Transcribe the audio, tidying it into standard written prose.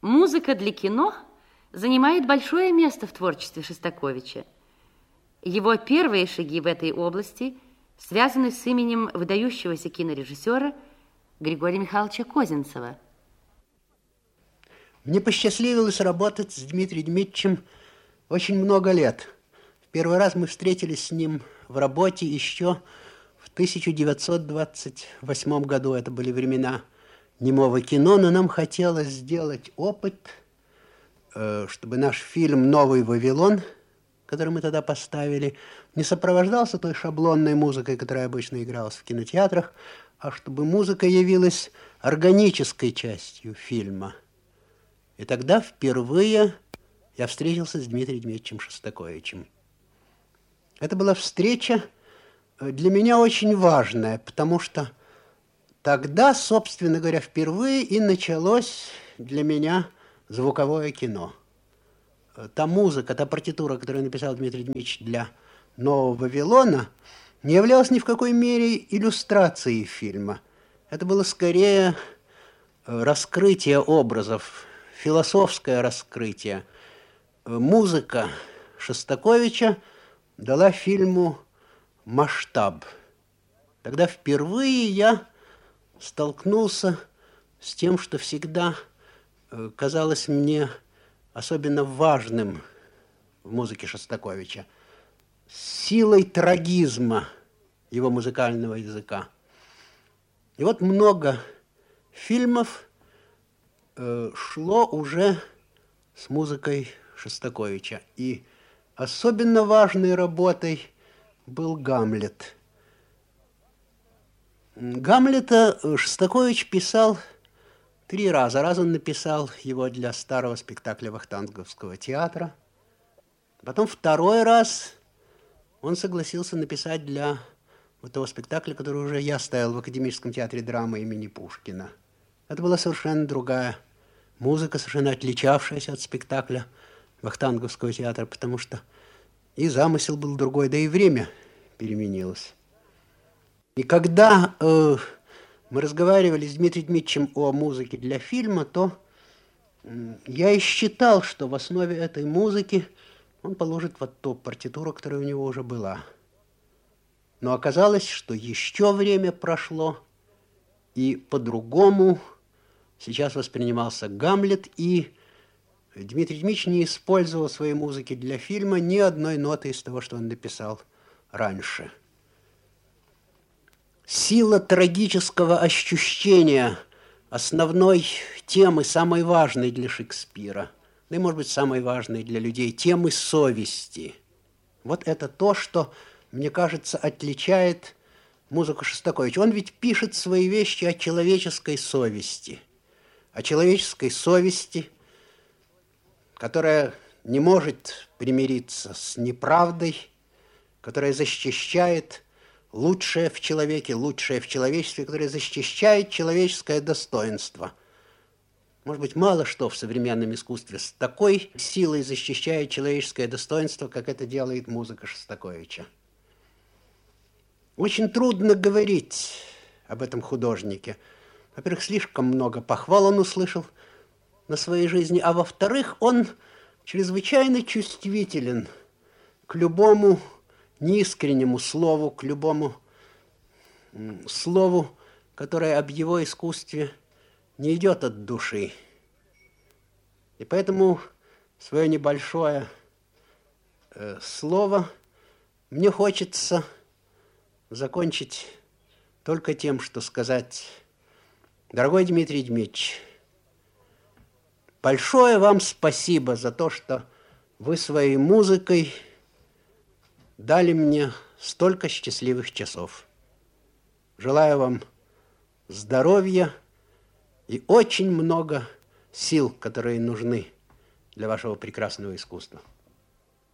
Музыка для кино занимает большое место в творчестве Шостаковича. Его первые шаги в этой области связаны с именем выдающегося кинорежиссера Григория Михайловича Козинцева. Мне посчастливилось работать с Дмитрием Дмитриевичем очень много лет. В первый раз мы встретились с ним в работе еще в 1928 году. Это были времена немого кино, но нам хотелось сделать опыт, чтобы наш фильм «Новый Вавилон», который мы тогда поставили, не сопровождался той шаблонной музыкой, которая обычно игралась в кинотеатрах, а чтобы музыка явилась органической частью фильма. И тогда впервые я встретился с Дмитрием Дмитриевичем Шостаковичем. Это была встреча для меня очень важная, потому что тогда, собственно говоря, впервые и началось для меня звуковое кино. Та музыка, та партитура, которую написал Дмитрий Дмитриевич для «Нового Вавилона», не являлась ни в какой мере иллюстрацией фильма. Это было скорее раскрытие образов, философское раскрытие. Музыка Шостаковича дала фильму масштаб. Тогда впервые я столкнулся с тем, что всегда казалось мне особенно важным в музыке Шостаковича, силой трагизма его музыкального языка. И вот много фильмов шло уже с музыкой Шостаковича. И особенно важной работой был «Гамлет». Гамлета Шостакович писал 3 раза. Раз он написал его для старого спектакля Вахтанговского театра. Потом 2-й раз он согласился написать для вот того спектакля, который уже я ставил в Академическом театре драмы имени Пушкина. Это была совершенно другая музыка, совершенно отличавшаяся от спектакля Вахтанговского театра, потому что и замысел был другой, да и время переменилось. И когда мы разговаривали с Дмитрием Дмитриевичем о музыке для фильма, то я и считал, что в основе этой музыки он положит вот ту партитуру, которая у него уже была. Но оказалось, что еще время прошло, и по-другому сейчас воспринимался «Гамлет», и Дмитрий Дмитриевич не использовал в своей музыке для фильма ни одной ноты из того, что он написал раньше. Сила трагического ощущения основной темы, самой важной для Шекспира, да и, может быть, самой важной для людей, темы совести. Вот это то, что, мне кажется, отличает музыку Шостаковича. Он ведь пишет свои вещи о человеческой совести. О человеческой совести, которая не может примириться с неправдой, которая защищает лучшее в человеке, лучшее в человечестве, которое защищает человеческое достоинство. Может быть, мало что в современном искусстве с такой силой защищает человеческое достоинство, как это делает музыка Шостаковича. Очень трудно говорить об этом художнике. Во-первых, слишком много похвал он услышал на своей жизни, а во-вторых, он чрезвычайно чувствителен к любому неискреннему слову, к любому слову, которое об его искусстве не идет от души. И поэтому свое небольшое слово мне хочется закончить только тем, что сказать: дорогой Дмитрий Дмитриевич, большое вам спасибо за то, что вы своей музыкой дали мне столько счастливых часов. Желаю вам здоровья и очень много сил, которые нужны для вашего прекрасного искусства.